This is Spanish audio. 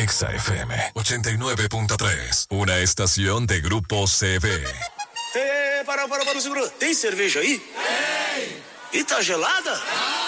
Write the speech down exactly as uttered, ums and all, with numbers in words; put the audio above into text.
Exa F M ochenta y nueve punto tres, una estación de Grupo C B. Eh, para, para, para, segura. Tem cerveja aí? Tem. E tá gelada?